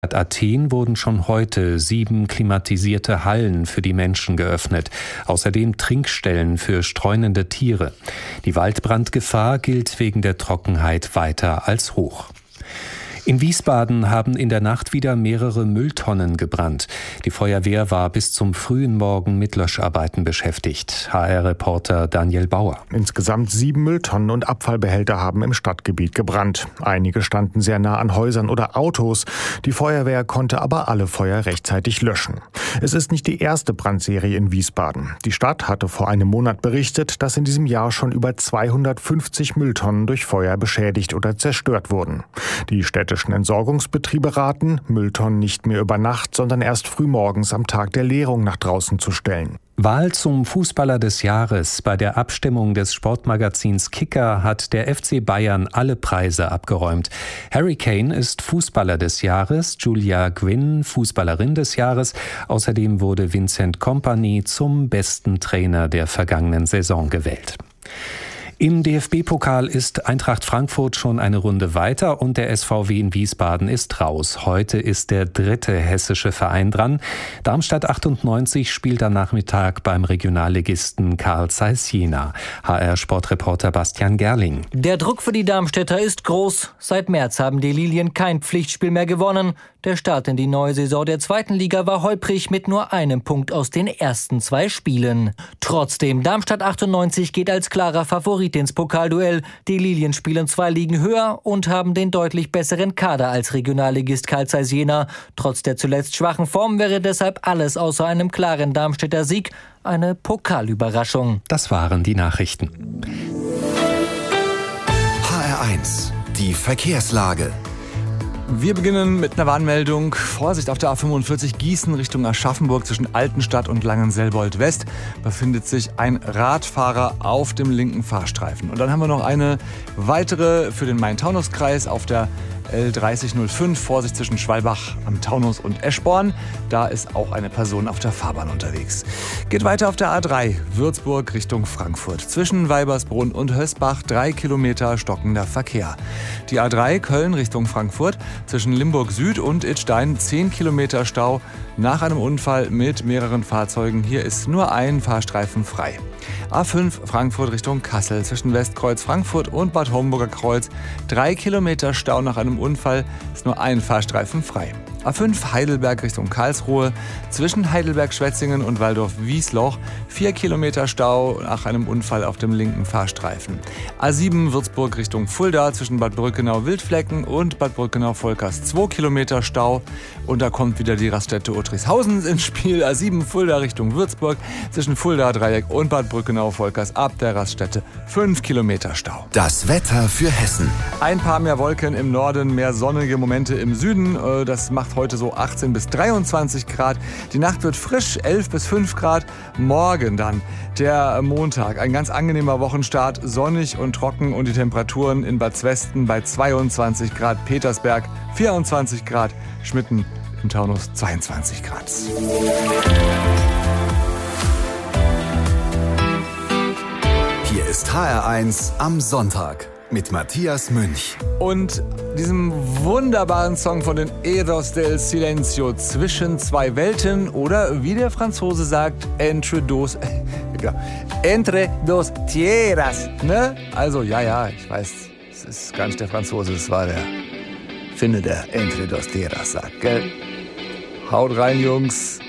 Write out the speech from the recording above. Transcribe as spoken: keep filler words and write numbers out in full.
Athen wurden schon heute sieben klimatisierte Hallen für die Menschen geöffnet. Außerdem Trinkstellen für streunende Tiere. Die Waldbrandgefahr gilt wegen der Trockenheit weiter als hoch. In Wiesbaden haben in der Nacht wieder mehrere Mülltonnen gebrannt. Die Feuerwehr war bis zum frühen Morgen mit Löscharbeiten beschäftigt. H R-Reporter Daniel Bauer. Insgesamt sieben Mülltonnen und Abfallbehälter haben im Stadtgebiet gebrannt. Einige standen sehr nah an Häusern oder Autos. Die Feuerwehr konnte aber alle Feuer rechtzeitig löschen. Es ist nicht die erste Brandserie in Wiesbaden. Die Stadt hatte vor einem Monat berichtet, dass in diesem Jahr schon über zweihundertfünfzig Mülltonnen durch Feuer beschädigt oder zerstört wurden. Die Städtischen Entsorgungsbetriebe raten, Mülltonnen nicht mehr über Nacht, sondern erst frühmorgens am Tag der Leerung nach draußen zu stellen. Wahl zum Fußballer des Jahres. Bei der Abstimmung des Sportmagazins Kicker hat der F C Bayern alle Preise abgeräumt. Harry Kane ist Fußballer des Jahres, Julia Gwynn Fußballerin des Jahres. Außerdem wurde Vincent Kompany zum besten Trainer der vergangenen Saison gewählt. Im D F B-Pokal ist Eintracht Frankfurt schon eine Runde weiter und der S V W in Wiesbaden ist raus. Heute ist der dritte hessische Verein dran. Darmstadt achtundneunzig spielt am Nachmittag beim Regionalligisten Carl Zeiss Jena. H R-Sportreporter Bastian Gerling. Der Druck für die Darmstädter ist groß. Seit März haben die Lilien kein Pflichtspiel mehr gewonnen. Der Start in die neue Saison der zweiten Liga war holprig mit nur einem Punkt aus den ersten zwei Spielen. Trotzdem, Darmstadt achtundneunzig geht als klarer Favorit ins Pokalduell. Die Lilien spielen zwei Ligen höher und haben den deutlich besseren Kader als Regionalligist Carl Zeiss Jena. Trotz der zuletzt schwachen Form wäre deshalb alles außer einem klaren Darmstädter Sieg eine Pokalüberraschung. Das waren die Nachrichten. H R eins, die Verkehrslage. Wir beginnen mit einer Warnmeldung. Vorsicht auf der A fünfundvierzig Gießen Richtung Aschaffenburg zwischen Altenstadt und Langenselbold West befindet sich ein Radfahrer auf dem linken Fahrstreifen. Und dann haben wir noch eine weitere für den Main-Taunus-Kreis auf der L dreißig null fünf. Vorsicht zwischen Schwalbach am Taunus und Eschborn. Da ist auch eine Person auf der Fahrbahn unterwegs. Geht weiter auf der A drei Würzburg Richtung Frankfurt. Zwischen Weibersbrunn und Hösbach drei Kilometer stockender Verkehr. Die A drei Köln Richtung Frankfurt. Zwischen Limburg Süd und Idstein zehn Kilometer Stau nach einem Unfall mit mehreren Fahrzeugen. Hier ist nur ein Fahrstreifen frei. A fünf Frankfurt Richtung Kassel. Zwischen Westkreuz Frankfurt und Bad Homburger Kreuz drei Kilometer Stau nach einem Unfall, ist nur ein Fahrstreifen frei. A fünf Heidelberg Richtung Karlsruhe. Zwischen Heidelberg-Schwetzingen und Waldorf-Wiesloch vier Kilometer Stau nach einem Unfall auf dem linken Fahrstreifen. A sieben Würzburg Richtung Fulda. Zwischen Bad Brückenau-Wildflecken und Bad Brückenau-Volkers zwei Kilometer Stau. Und da kommt wieder die Raststätte Uttrichshausen ins Spiel. A sieben Fulda Richtung Würzburg. Zwischen Fulda-Dreieck und Bad Brückenau-Volkers ab der Raststätte fünf Kilometer Stau. Das Wetter für Hessen. Ein paar mehr Wolken im Norden, mehr sonnige Momente im Süden. Das macht heute so achtzehn bis dreiundzwanzig Grad. Die Nacht wird frisch, elf bis fünf Grad. Morgen dann der Montag. Ein ganz angenehmer Wochenstart, sonnig und trocken und die Temperaturen in Bad Zwesten bei zweiundzwanzig Grad, Petersberg vierundzwanzig Grad, Schmitten im Taunus zweiundzwanzig Grad. Hier ist H R eins am Sonntag mit Matthias Münch. Und diesem wunderbaren Song von den Eros del Silencio, Zwischen zwei Welten, oder wie der Franzose sagt, Entre dos, ja, Entre dos Tierras. Ne? Also, ja, ja, ich weiß, es ist gar nicht der Franzose, es war der Finne, der Entre dos Tierras sagt, gell? Haut rein, Jungs.